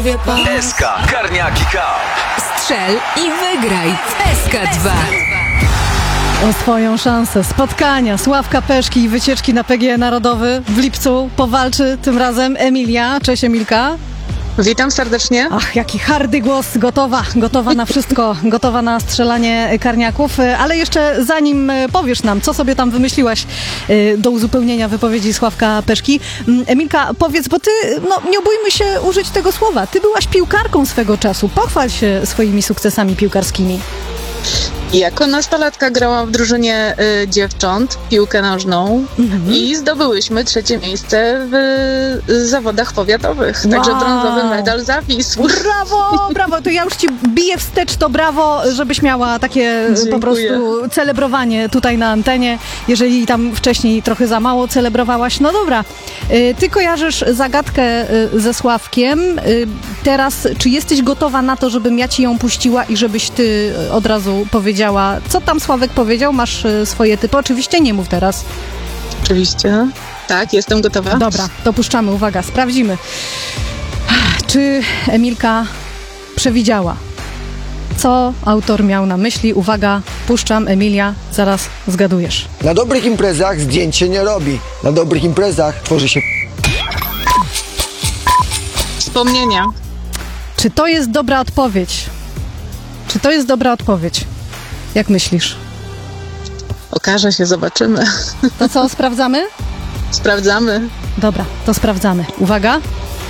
powie pan. SK Karniaki Cup. Strzel i wygraj w SK2. O swoją szansę spotkania Sławka Peszki i wycieczki na PGE Narodowy w lipcu powalczy tym razem Emilia. Cześć Emilka. Witam serdecznie. Ach, jaki hardy głos, gotowa na wszystko, gotowa na strzelanie karniaków, ale jeszcze zanim powiesz nam, co sobie tam wymyśliłaś do uzupełnienia wypowiedzi Sławka Peszki, Emilka, powiedz, bo ty, nie bójmy się użyć tego słowa, ty byłaś piłkarką swego czasu, pochwal się swoimi sukcesami piłkarskimi. Jako nastolatka grałam w drużynie dziewcząt, piłkę nożną i zdobyłyśmy 3. miejsce w zawodach powiatowych. Wow. Także brązowy medal zawisł. Brawo, to ja już ci biję wstecz, to brawo, żebyś miała takie po prostu celebrowanie tutaj na antenie, jeżeli tam wcześniej trochę za mało celebrowałaś. No dobra, ty kojarzysz zagadkę ze Sławkiem. Teraz, czy jesteś gotowa na to, żebym ja ci ją puściła i żebyś ty od razu powiedziała, co tam Sławek powiedział? Masz swoje typy? Oczywiście nie mów teraz. Oczywiście. Tak, jestem gotowa. Dobra, to puszczamy. Uwaga, sprawdzimy. Czy Emilka przewidziała, co autor miał na myśli? Uwaga, puszczam. Emilia, zaraz zgadujesz. Na dobrych imprezach zdjęć się nie robi. Na dobrych imprezach tworzy się... Wspomnienia. Czy to jest dobra odpowiedź? Czy to jest dobra odpowiedź? Jak myślisz? Okaże się, zobaczymy. To co, sprawdzamy? Sprawdzamy. Dobra, to sprawdzamy. Uwaga.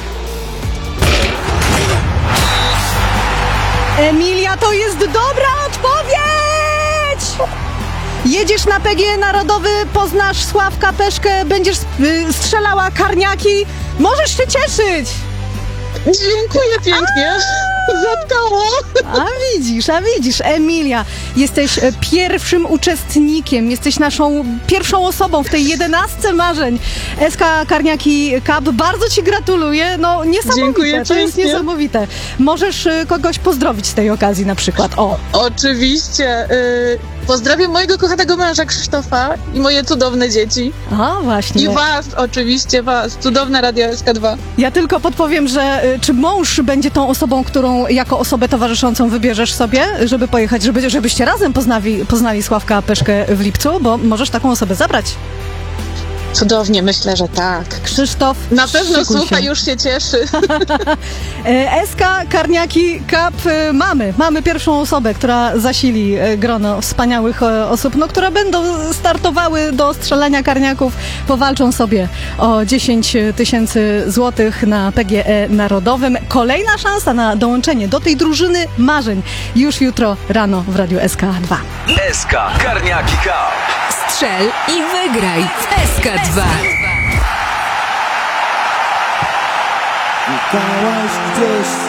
Emilia, to jest dobra odpowiedź! Jedziesz na PGE Narodowy, poznasz Sławka Peszkę, będziesz strzelała karniaki. Możesz się cieszyć! Dziękuję pięknie. Zatkało. A widzisz, Emilia, jesteś pierwszym uczestnikiem, jesteś naszą pierwszą osobą w tej 11 marzeń SK Karniaki Cup. Bardzo ci gratuluję, niesamowite, Dziękuję to jest pięknie. Niesamowite. Możesz kogoś pozdrowić z tej okazji na przykład, Oczywiście. Pozdrawiam mojego kochanego męża Krzysztofa i moje cudowne dzieci. A, właśnie. I was, oczywiście was. Cudowne Radio SK2. Ja tylko podpowiem, że czy mąż będzie tą osobą, którą jako osobę towarzyszącą wybierzesz sobie, żeby pojechać, żebyście razem poznali Sławka Peszkę w lipcu, bo możesz taką osobę zabrać. Cudownie, myślę, że tak. Krzysztof, Na pewno szykuj słucha, się. już się cieszy. SK Karniaki Cup mamy pierwszą osobę, która zasili grono wspaniałych osób, które będą startowały do strzelania karniaków, powalczą sobie o 10 000 złotych na PGE Narodowym. Kolejna szansa na dołączenie do tej drużyny marzeń już jutro rano w Radiu SK2. SK Karniaki Cup. Strzel i wygraj w SK2. Mikałaś gdzieś